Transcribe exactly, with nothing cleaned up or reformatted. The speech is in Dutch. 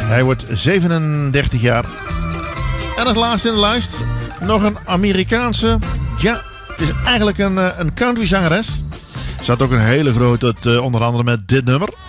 Hij wordt zevenendertig jaar. En als laatste in de lijst nog een Amerikaanse. Ja, het is eigenlijk een, een country zangeres. Ze had ook een hele grote, uh, onder andere met dit nummer.